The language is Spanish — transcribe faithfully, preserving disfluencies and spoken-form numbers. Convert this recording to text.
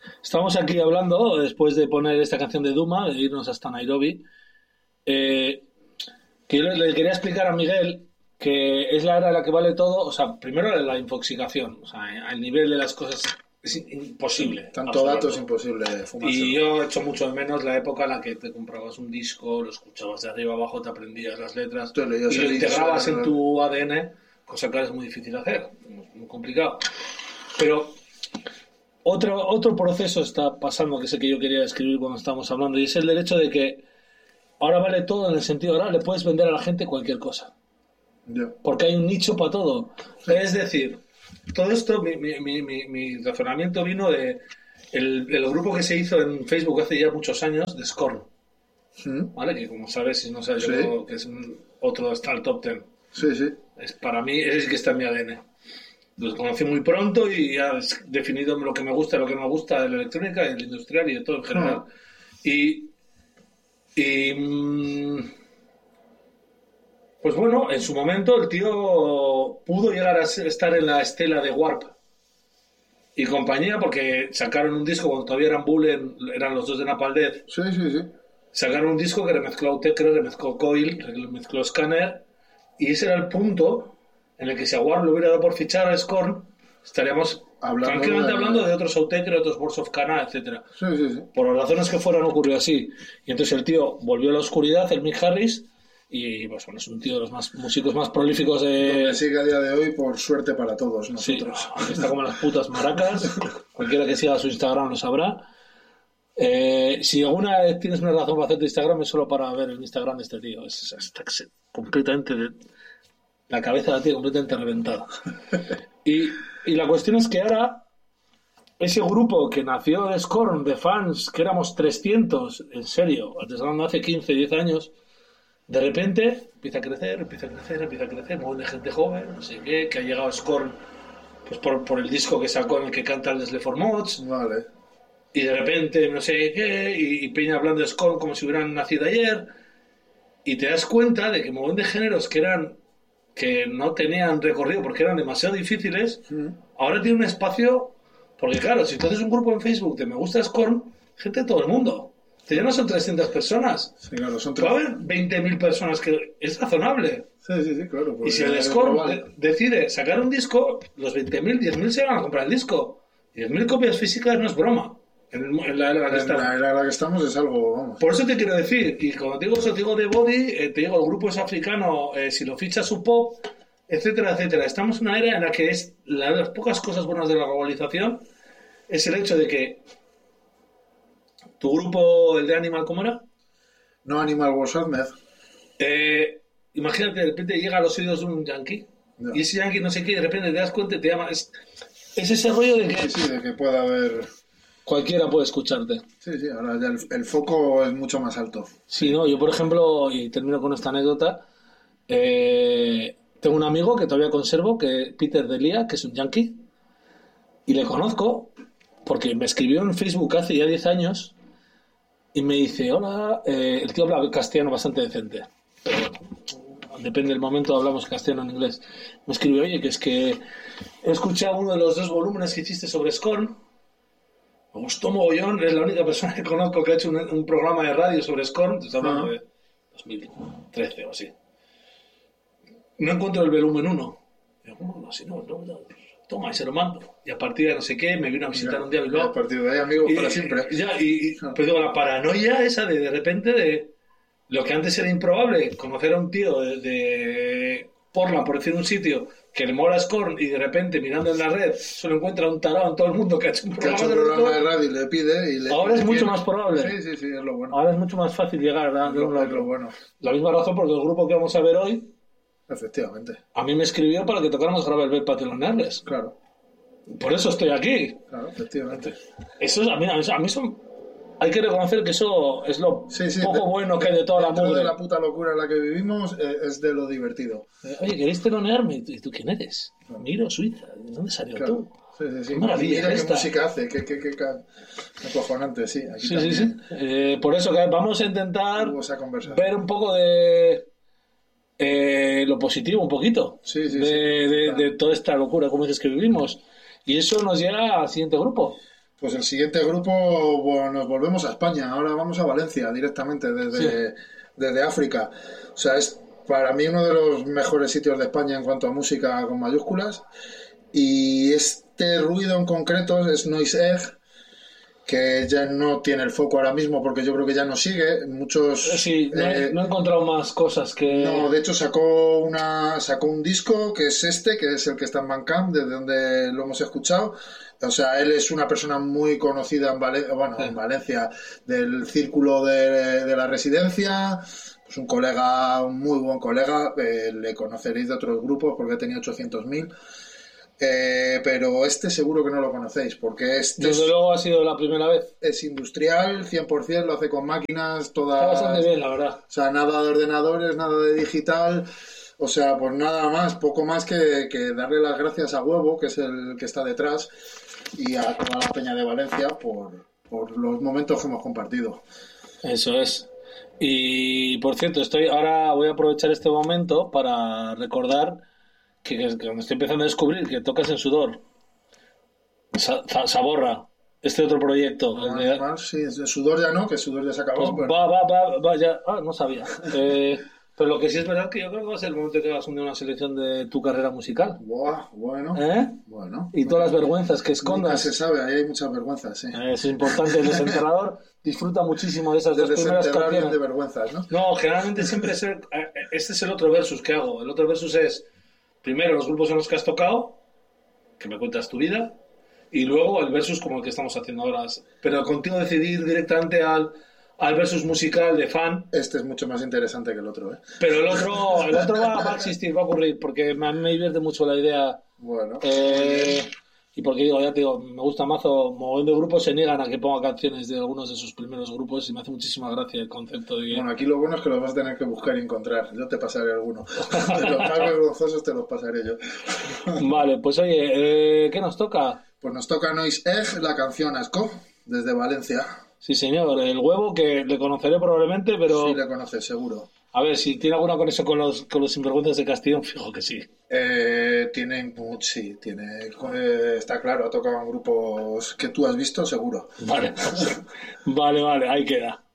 Estamos aquí hablando, después de poner esta canción de Duma, de irnos hasta Nairobi, eh, que yo le, le quería explicar a Miguel que es la era en la que vale todo, o sea, primero la infoxicación, o sea, al nivel de las cosas es imposible. Tanto dato es imposible fumárselo. Y yo he hecho mucho de menos la época en la que te comprabas un disco, lo escuchabas de arriba abajo, te aprendías las letras y lo integrabas en tu A D N, cosa que ahora es muy difícil de hacer, muy complicado. Pero otro, otro proceso está pasando, que es el que yo quería describir cuando estábamos hablando, y es el derecho de que ahora vale todo en el sentido, ahora le puedes vender a la gente cualquier cosa. Yeah. Porque hay un nicho para todo. Sí. Es decir, todo esto, mi, mi, mi, mi razonamiento vino de el, el grupo que se hizo en Facebook hace ya muchos años, de Scorn. ¿Mm? ¿Vale? Que como sabes, si no sabes, sí. Yo, que es un, otro, está el top ten. Sí, sí. Es, para mí, es el que está en mi A D N. Los conocí muy pronto y ya he definido lo que me gusta y lo que no me gusta de la electrónica y del industrial y de todo en general. Uh-huh. Y, y pues bueno, en su momento el tío pudo llegar a estar en la estela de Warp y compañía, porque sacaron un disco cuando todavía eran Bullen, eran los dos de Napalm Death. Sí, sí, sí. Sacaron un disco que remezcló Tecre, remezcló Coil, remezcló Scanner, y ese era el punto en el que si a Warp le hubiera dado por fichar a Scorn, estaríamos hablando tranquilamente de... hablando de otros Outtake, otros Words of Cana, etcétera. Sí, sí, sí. Por las razones que fueran, ocurrió así. Y entonces el tío volvió a la oscuridad, el Mick Harris, y pues bueno, es un tío de los más músicos más prolíficos de... Donde sigue a día de hoy, por suerte para todos nosotros. Sí, está como las putas maracas. Cualquiera que siga su Instagram lo sabrá. Eh, si alguna vez tienes una razón para hacer tu Instagram, es solo para ver el Instagram de este tío. Es, es, es completamente... De... La cabeza la tiene completamente reventada. Y, y la cuestión es que ahora ese grupo que nació de Scorn, de fans, que éramos trescientos, en serio, hablando hace quince, diez años, de repente empieza a crecer, empieza a crecer, empieza a crecer, un montón de gente joven, no sé qué, que ha llegado a Scorn pues por, por el disco que sacó en el que canta el Desle for Mods. Vale. Y de repente no sé qué, y, y Peña hablando de Scorn como si hubieran nacido ayer. Y te das cuenta de que un montón de géneros que eran... que no tenían recorrido porque eran demasiado difíciles, mm. ahora tiene un espacio, porque claro, si tú haces un grupo en Facebook de Me Gusta Scorn, gente de todo el mundo, que ya no son trescientas personas, sí, claro, son va a haber veinte mil personas, que es razonable. Sí, sí, sí, claro. Y si el Scorn de, decide sacar un disco, los veinte mil, diez mil se van a comprar el disco. diez mil copias físicas no es broma. En, en la era en la que estamos. En la era que estamos es algo, vamos. Por eso te quiero decir, y cuando te digo eso, te digo de Body, eh, te digo el grupo es africano, eh, si lo ficha su pop, etcétera, etcétera. Estamos en una era en la que es la de las pocas cosas buenas de la globalización es el hecho de que tu grupo, el de Animal, ¿cómo era? No, Animal Was Ahmed. Eh, imagínate, de repente llega a los oídos de un yankee, no. Y ese yankee no sé qué, y de repente te das cuenta y te llama. Es, es ese rollo de que... Sí, sí, de que pueda haber... Cualquiera puede escucharte. Sí, sí, ahora ya el, el foco es mucho más alto. Sí, no, yo por ejemplo, y termino con esta anécdota, eh, tengo un amigo que todavía conservo, que Peter Delia, que es un yankee, y le conozco porque me escribió en Facebook hace ya diez años y me dice, hola, eh, el tío habla castellano bastante decente, pero bueno, depende del momento, hablamos castellano en inglés. Me escribió, oye, que es que he escuchado uno de los dos volúmenes que hiciste sobre Scorn. Me gustó mogollón, es la única persona que conozco que ha hecho un, un programa de radio sobre Scorn, te estoy hablando uh-huh. de dos mil trece o así. No encuentro el volumen uno. Digo, ¿cómo así? No, no, no, toma, y se lo mando. Y a partir de no sé qué, me vino a visitar Mira, un día Bilbao. A partir de ahí, amigos, y, para siempre. Y, ya, y, y no. Pero digo, la paranoia esa de de repente de lo que antes era improbable, conocer a un tío de, de Portland, por decir un sitio, que le mola Scorn y de repente mirando en la red solo encuentra un tarado en todo el mundo que ha hecho un programa, ha hecho un programa de, de radio y le pide y le ahora es mucho quiere. Más probable. Sí, sí, sí, es lo bueno. Ahora es mucho más fácil llegar a es lo, es lo bueno. La misma razón porque el grupo que vamos a ver hoy, efectivamente, a mí me escribió para que tocáramos Gravel Bed Patronales. Claro. Por eso estoy aquí. Claro, efectivamente. Eso es, a mí, a mí son... Hay que reconocer que eso es lo sí, sí, poco de, bueno que hay de toda la mugre. de la puta locura en la que vivimos, eh, es de lo divertido. Eh, oye, ¿queréis telonearme? ¿Y tú quién eres? No. Miro, Suiza. ¿De dónde salió claro. tú? Sí, sí, sí. Qué maravilla. Mira qué esta. música hace, qué, qué, qué, qué acojonante, sí. Aquí sí, también. sí, sí. Eh, por eso que vamos a intentar ver un poco de eh, lo positivo, un poquito. Sí, sí, de, sí. De, claro. de toda esta locura, como dices, que vivimos. Y eso nos llega al siguiente grupo. Pues el siguiente grupo, bueno, nos volvemos a España. Ahora vamos a Valencia directamente desde, Sí. desde África. O sea, es para mí uno de los mejores sitios de España en cuanto a música con mayúsculas. Y este ruido en concreto es Noise Egg, que ya no tiene el foco ahora mismo porque yo creo que ya no sigue. Muchos... Sí, no he, eh, no he encontrado más cosas que... No, de hecho sacó una sacó un disco que es este, que es el que está en Bandcamp, desde donde lo hemos escuchado. O sea, él es una persona muy conocida en Valencia, bueno, Sí. en Valencia, del círculo de, de la residencia. Pues un colega, un muy buen colega, eh, le conoceréis de otros grupos porque tenía ochocientos mil. Eh, pero este seguro que no lo conocéis, porque este Desde es, luego ha sido la primera vez. es industrial, cien por ciento, lo hace con máquinas, Está todas... bastante bien, la verdad. O sea, nada de ordenadores, nada de digital. O sea, pues nada más, poco más que, que darle las gracias a Huevo, que es el que está detrás, y a toda la peña de Valencia por, por los momentos que hemos compartido. Eso es. Y por cierto, estoy ahora voy a aprovechar este momento para recordar que, que cuando estoy empezando a descubrir que tocas en Sudor, Sa- Sa- Saborra, este otro proyecto. el de- Más, sí, de Sudor ya no, que Sudor ya se acabó. pues pero- va, va, va, va, ya. Ah, no sabía. Eh, pero lo que sí es verdad que yo creo que va a ser el momento que hagas un día una selección de tu carrera musical. Buah, bueno, ¿Eh? bueno. Y todas las vergüenzas que Nunca escondas. se sabe, ahí hay muchas vergüenzas, sí. Eh, Es importante. El desenterrador disfruta muchísimo de esas De dos primeras desenterrar bien canciones. de vergüenzas, ¿no? No, generalmente siempre es el, eh, este es el otro versus que hago. El otro versus es, primero, los grupos en los que has tocado, que me cuentas tu vida, y luego el versus como el que estamos haciendo ahora. Pero contigo decidir directamente al, al versus musical de fan, Este es mucho más interesante que el otro, ¿eh? pero el otro, el otro va, va a existir, va a ocurrir, porque me, me divierte mucho la idea. Bueno. eh, y porque digo, ya te digo, me gusta mazo, mogollón de grupos se niegan a que ponga canciones de algunos de sus primeros grupos y me hace muchísima gracia el concepto de que... Bueno, aquí lo bueno es que los vas a tener que buscar y encontrar. Yo te pasaré alguno. De los más vergonzosos te los pasaré yo. Vale, pues oye, eh, ¿qué nos toca? Pues nos toca Noise Egg, la canción Asco, desde Valencia. Sí, señor, el huevo que le conoceré probablemente, pero Sí le conoces, seguro. a ver, si tiene alguna conexión con los, con los sinvergüenzas de Castellón, fijo que sí. Eh, tienen, sí, tiene, eh, está claro, ha tocado en grupos que tú has visto, seguro. Vale, vale, vale, ahí queda.